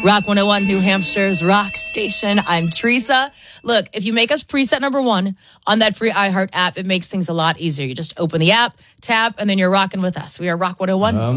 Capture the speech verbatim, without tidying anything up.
Rock one oh one, New Hampshire's rock station. I'm Teresa. Look, if you make us preset number one on that free iHeart app, it makes things a lot easier. You just open the app, tap, and then you're rocking with us. We are Rock one oh one. Um.